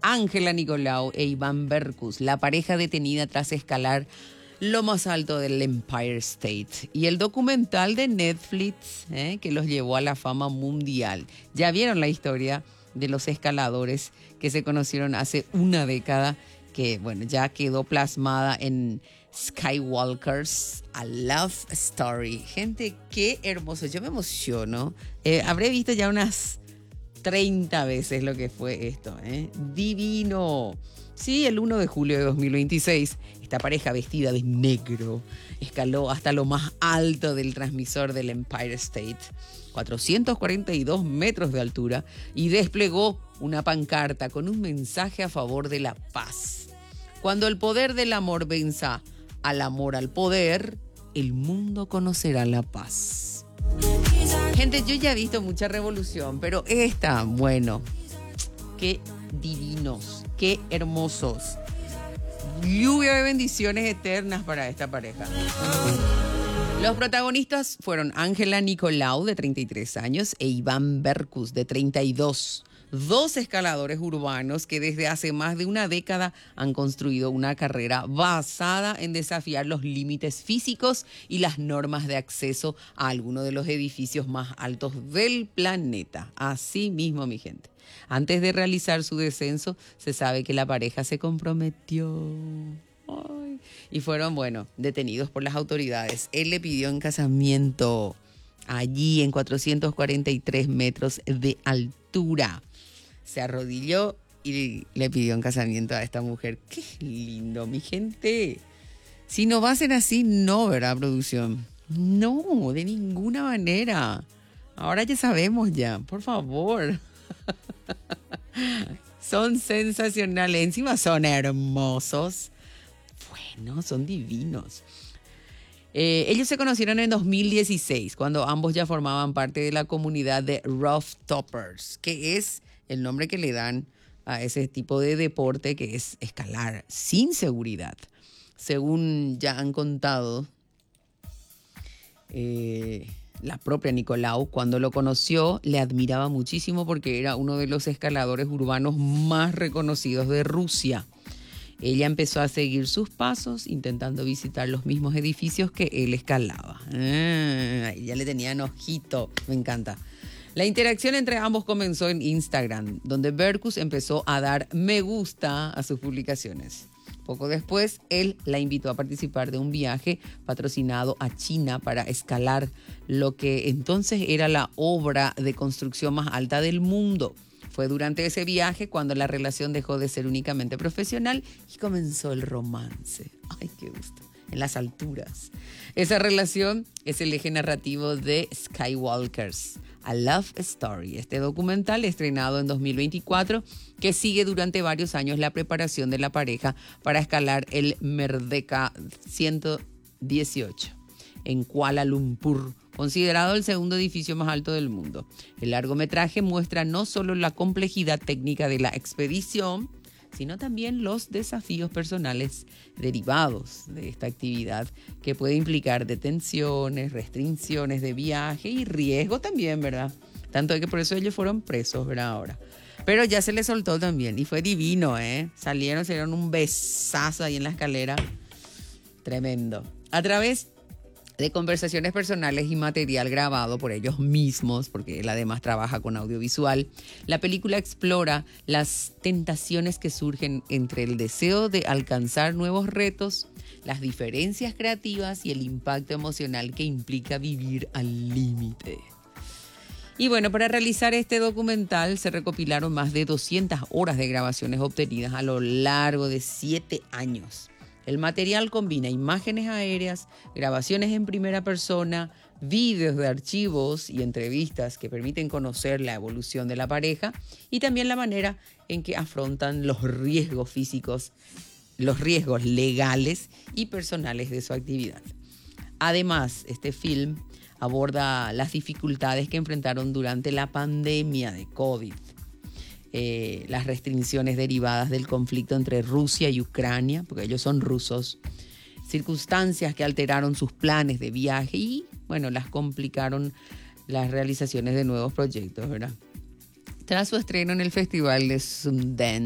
Ángela Nicolau e Iván Berkus, la pareja detenida tras escalar lo más alto del Empire State. Y el documental de Netflix que los llevó a la fama mundial. Ya vieron la historia de los escaladores que se conocieron hace una década, que bueno, ya quedó plasmada en Skywalkers, A Love Story. Gente, qué hermoso. Yo me emociono. Habré visto ya unas 30 veces lo que fue esto. Divino. Sí, el 1 de julio de 2026, esta pareja vestida de negro escaló hasta lo más alto del transmisor del Empire State, 442 metros de altura, y desplegó una pancarta con un mensaje a favor de la paz. Cuando el poder del amor venza al amor al poder, el mundo conocerá la paz. Gente, yo ya he visto mucha revolución, pero esta, bueno, qué divinos, qué hermosos. Lluvia de bendiciones eternas para esta pareja. Los protagonistas fueron Ángela Nicolau, de 33 años, e Iván Berkus, de 32. Dos escaladores urbanos que desde hace más de una década han construido una carrera basada en desafiar los límites físicos y las normas de acceso a algunos de los edificios más altos del planeta. Así mismo, mi gente. Antes de realizar su descenso, se sabe que la pareja se comprometió. Ay. Y fueron, bueno, detenidos por las autoridades. Él le pidió en casamiento allí en 443 metros de altura. Se arrodilló y le pidió en casamiento a esta mujer. ¡Qué lindo, mi gente! Si no va a ser así, no, ¿verdad, producción? No, de ninguna manera. Ahora ya sabemos ya, por favor. Son sensacionales, encima son hermosos. Bueno, son divinos. Ellos se conocieron en 2016, cuando ambos ya formaban parte de la comunidad de Rooftoppers, que es el nombre que le dan a ese tipo de deporte que es escalar sin seguridad. Según ya han contado la propia Nicolau, cuando lo conoció le admiraba muchísimo porque era uno de los escaladores urbanos más reconocidos de Rusia. Ella empezó a seguir sus pasos, intentando visitar los mismos edificios que él escalaba. Ya le tenían ojito, me encanta. La interacción entre ambos comenzó en Instagram, donde Berkus empezó a dar me gusta a sus publicaciones. Poco después, él la invitó a participar de un viaje patrocinado a China para escalar lo que entonces era la obra de construcción más alta del mundo. Fue durante ese viaje cuando la relación dejó de ser únicamente profesional y comenzó el romance. ¡Ay, qué gusto! En las alturas. Esa relación es el eje narrativo de Skywalkers, A Love Story, este documental estrenado en 2024 que sigue durante varios años la preparación de la pareja para escalar el Merdeka 118 en Kuala Lumpur, considerado el segundo edificio más alto del mundo. El largometraje muestra no solo la complejidad técnica de la expedición, sino también los desafíos personales derivados de esta actividad, que puede implicar detenciones, restricciones de viaje y riesgo también, ¿verdad? Tanto que por eso ellos fueron presos, ¿verdad? Ahora. Pero ya se les soltó también y fue divino, ¿eh? Se dieron un besazo ahí en la escalera. Tremendo. A través de conversaciones personales y material grabado por ellos mismos, porque él además trabaja con audiovisual, la película explora las tentaciones que surgen entre el deseo de alcanzar nuevos retos, las diferencias creativas y el impacto emocional que implica vivir al límite. Y bueno, para realizar este documental se recopilaron más de 200 horas de grabaciones obtenidas a lo largo de 7 años. El material combina imágenes aéreas, grabaciones en primera persona, vídeos de archivos y entrevistas que permiten conocer la evolución de la pareja y también la manera en que afrontan los riesgos físicos, los riesgos legales y personales de su actividad. Además, este film aborda las dificultades que enfrentaron durante la pandemia de COVID. Las restricciones derivadas del conflicto entre Rusia y Ucrania, porque ellos son rusos, circunstancias que alteraron sus planes de viaje y, bueno, las complicaron las realizaciones de nuevos proyectos, ¿verdad? Tras su estreno en el Festival de Sundance,